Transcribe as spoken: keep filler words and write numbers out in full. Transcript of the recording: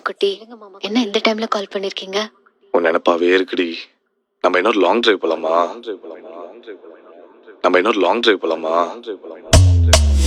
குட்டி, என்ன இந்த டைம்ல கால் பண்ணிருக்கீங்க? உன் நினைப்பாவே இருக்குடி. நம்ம இன்னொரு லாங் டிரைவ் போலாமா? நம்ம இன்னொரு லாங் டிரைவ் போலாமா?